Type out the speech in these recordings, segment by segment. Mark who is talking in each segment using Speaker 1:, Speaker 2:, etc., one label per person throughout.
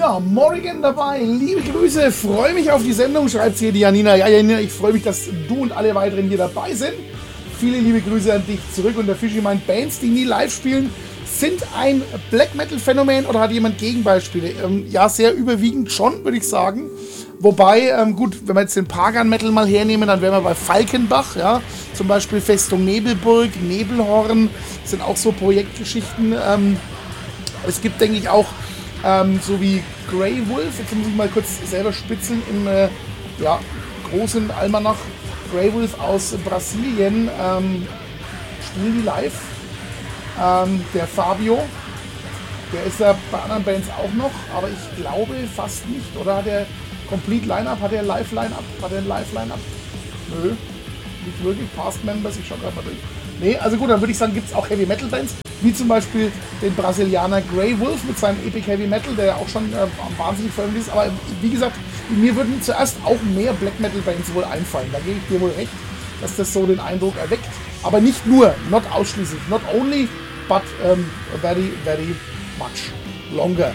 Speaker 1: Ja, Morrigan dabei. Liebe Grüße, freue mich auf die Sendung, schreibt hier die Janina. Ja, Janina, ich freue mich, dass du und alle weiteren hier dabei sind. Viele liebe Grüße an dich zurück. Und der Fischi meint, Bands, die nie live spielen, sind ein Black Metal Phänomen oder hat jemand Gegenbeispiele? Ja, sehr überwiegend schon, würde ich sagen. Wobei, gut, wenn wir jetzt den Pagan Metal mal hernehmen, dann wären wir bei Falkenbach, ja. Zum Beispiel Festung Nebelburg, Nebelhorn, sind auch so Projektgeschichten. Es gibt, denke ich, auch so wie Grey Wolf, jetzt muss ich mal kurz selber spitzeln, im großen Almanach. Grey Wolf aus Brasilien, spielen die live. Der Fabio, der ist ja bei anderen Bands auch noch, aber ich glaube fast nicht. Oder hat er Complete Line-Up? Hat er Live-Line-Up? Nö, nicht wirklich. Past Members, ich schau gerade mal durch. Nee, also gut, dann würde ich sagen, gibt es auch Heavy Metal Bands, wie zum Beispiel den Brasilianer Grey Wolf mit seinem Epic Heavy Metal, der ja auch schon wahnsinnig veröffentlicht ist. Aber wie gesagt, mir würden zuerst auch mehr Black Metal Bands wohl einfallen. Da gebe ich dir wohl recht, dass das so den Eindruck erweckt. Aber nicht nur, not ausschließlich, not only, but very, very much longer.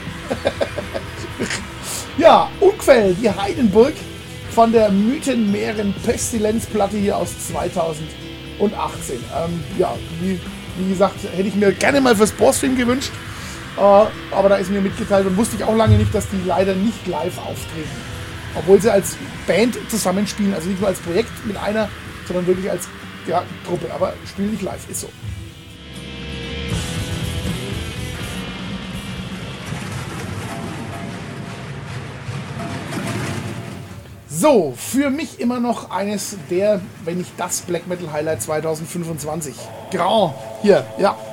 Speaker 1: Ja, Unquell, die Heidenburg von der Mythenmeeren Pestilenzplatte hier aus 2018. Ja, wie gesagt, hätte ich mir gerne mal fürs Bossfilm gewünscht, aber da ist mir mitgeteilt und wusste ich auch lange nicht, dass die leider nicht live auftreten. Obwohl sie als Band zusammenspielen, also nicht nur als Projekt mit einer, sondern wirklich als Truppe, aber spielen nicht live, ist so. So, für mich immer noch eines der, wenn nicht das Black Metal Highlight 2025. Grand, hier, ja.